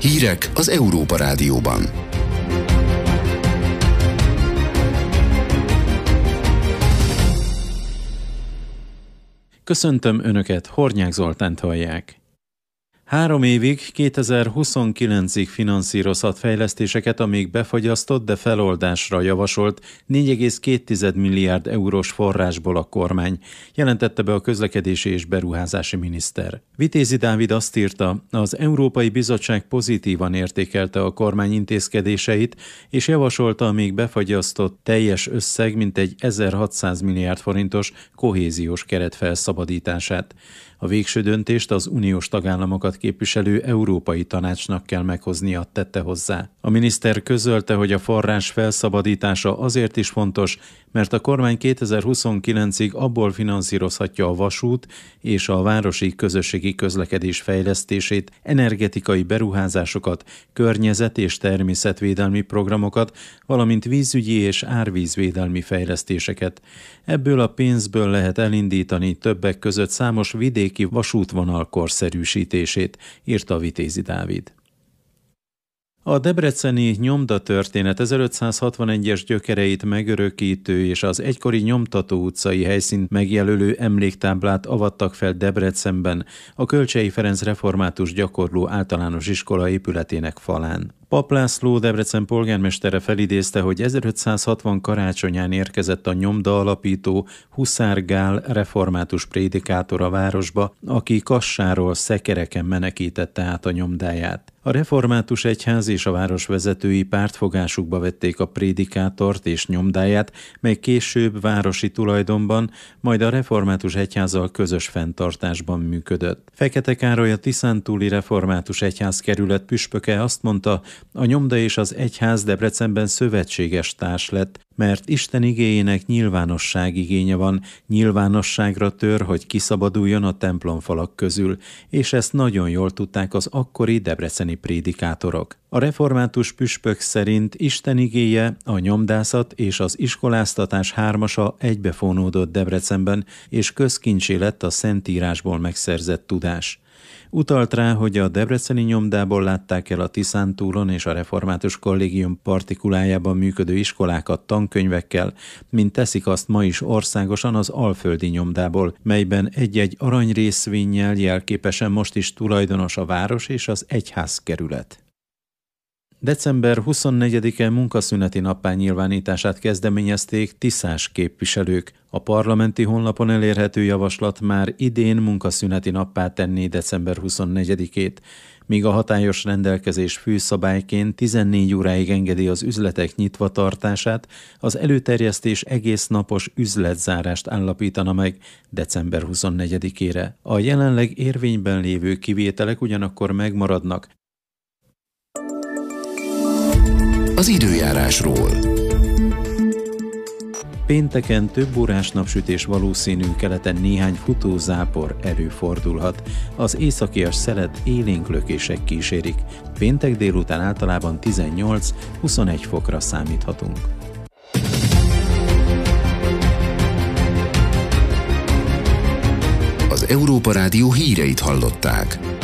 Hírek az Európa Rádióban. Köszöntöm Önöket, Hornyák Zoltánt hallják. 3 évig, 2029-ig finanszírozhat fejlesztéseket, amíg befagyasztott, de feloldásra javasolt 4,2 milliárd eurós forrásból a kormány, jelentette be a közlekedési és beruházási miniszter. Vitézi Dávid azt írta, az Európai Bizottság pozitívan értékelte a kormány intézkedéseit, és javasolta a még befagyasztott teljes összeg mintegy 1600 milliárd forintos kohéziós keret felszabadítását. A végső döntést az uniós tagállamokat képviselő Európai Tanácsnak kell meghoznia, tette hozzá. A miniszter közölte, hogy a forrás felszabadítása azért is fontos, mert a kormány 2029-ig abból finanszírozhatja a vasút és a városi közösségi közlekedés fejlesztését, energetikai beruházásokat, környezet- és természetvédelmi programokat, valamint vízügyi és árvízvédelmi fejlesztéseket. Ebből a pénzből lehet elindítani többek között számos vidéki vasútvonal korszerűsítését, írta Vitézi Dávid. A debreceni nyomdatörténet 1561-es gyökereit megörökítő és az egykori Nyomtató utcai helyszínt megjelölő emléktáblát avattak fel Debrecenben, a Kölcsey Ferenc Református Gyakorló Általános Iskola épületének falán. Papp László, Debrecen polgármestere felidézte, hogy 1560 karácsonyán érkezett a nyomda alapító Huszár Gál református prédikátor a városba, aki kassáról szekereken menekítette át a nyomdáját. A református egyház és a város vezetői pártfogásukba vették a prédikátort és nyomdáját, mely később városi tulajdonban, majd a református egyházzal közös fenntartásban működött. Fekete Károly, a tiszántúli református egyházkerület püspöke azt mondta, a nyomda és az egyház Debrecenben szövetséges társ lett, mert Isten igéjének nyilvánosság igénye van, nyilvánosságra tör, hogy kiszabaduljon a templomfalak közül, és ezt nagyon jól tudták az akkori debreceni prédikátorok. A református püspök szerint Isten igéje, a nyomdászat és az iskoláztatás hármasa egybefonódott Debrecenben, és közkincsé lett a Szentírásból megszerzett tudás. Utalt rá, hogy a debreceni nyomdából látták el a Tiszántúlon és a református kollégium partikulájában működő iskolákat tankönyvekkel, mint teszik azt ma is országosan az alföldi nyomdából, melyben egy-egy aranyrészvénnyel jelképesen most is tulajdonos a város és az egyházkerület. December 24-e munkaszüneti nappá nyilvánítását kezdeményezték tiszás képviselők. A parlamenti honlapon elérhető javaslat már idén munkaszüneti nappá tenné december 24-ét, míg a hatályos rendelkezés főszabályként 14 óráig engedi az üzletek nyitva tartását, az előterjesztés egész napos üzletzárást állapítana meg december 24-ére. A jelenleg érvényben lévő kivételek ugyanakkor megmaradnak. Az időjárásról. Pénteken több órás napsütés valószínű, keleten néhány futózápor előfordulhat. Az északias szelet élénk lökések kísérik. Péntek délután általában 18-21 fokra számíthatunk. Az Európa Rádió híreit hallották.